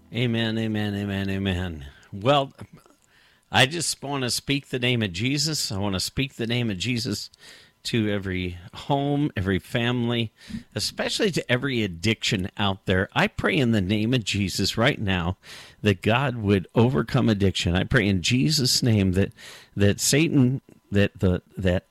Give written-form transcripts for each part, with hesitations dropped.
Amen, amen, amen, amen. Well, I just want to speak the name of Jesus. I want to speak the name of Jesus to every home, every family, especially to every addiction out there. I pray in the name of Jesus right now that God would overcome addiction. I pray in Jesus' name that Satan, that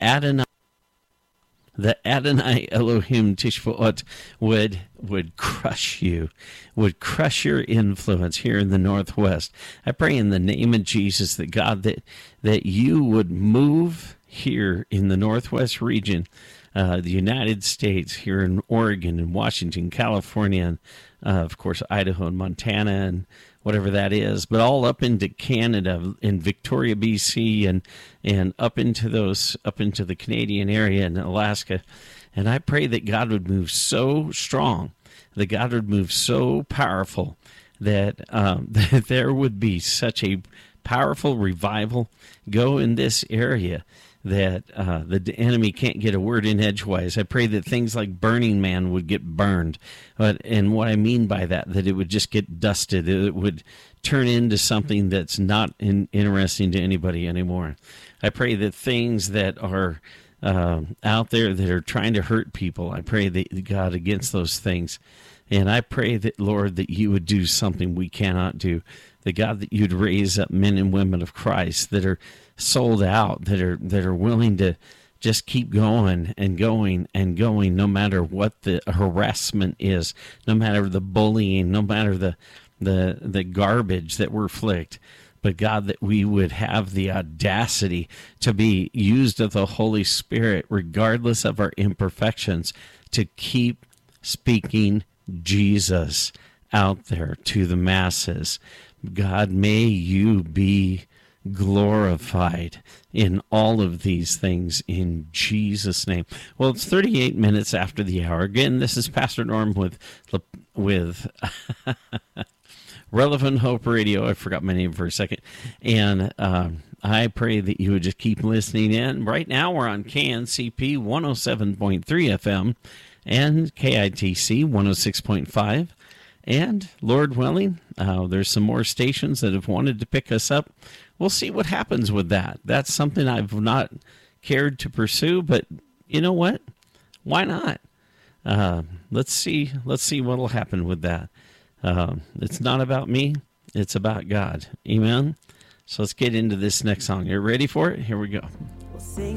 Adonai Elohim Tishbaot would crush you, would crush your influence here in the Northwest. I pray in the name of Jesus that God, that you would move here in the Northwest region, the United States, here in Oregon and Washington, California, and of course Idaho and Montana and whatever that is, but all up into Canada, in Victoria, BC, and up into the Canadian area and Alaska. And I pray that God would move so strong, that God would move so powerful, that that there would be such a powerful revival go in this area that the enemy can't get a word in edgewise. I pray that things like Burning Man would get burned. And what I mean by that it would just get dusted. It would turn into something that's not interesting to anybody anymore. I pray that things that are out there that are trying to hurt people, I pray that God against those things. And I pray that, Lord, that you would do something we cannot do. That, God, that you'd raise up men and women of Christ that are sold out, that are willing to just keep going and going and going, no matter what the harassment is, no matter the bullying, no matter the garbage that we're flicked. But, God, that we would have the audacity to be used of the Holy Spirit, regardless of our imperfections, to keep speaking Jesus out there to the masses. God, may you be glorified in all of these things in Jesus' name. Well, it's 38 minutes after the hour. Again, this is Pastor Norm with Relevant Hope Radio. I forgot my name for a second. And I pray that you would just keep listening in. Right now, we're on KNCP 107.3 FM and KITC 106.5. And, Lord willing, there's some more stations that have wanted to pick us up. We'll see what happens with that. That's something I've not cared to pursue, but you know what? Why not? Let's see what will happen with that. It's not about me. It's about God. Amen? So let's get into this next song. You ready for it? Here we go. We'll sing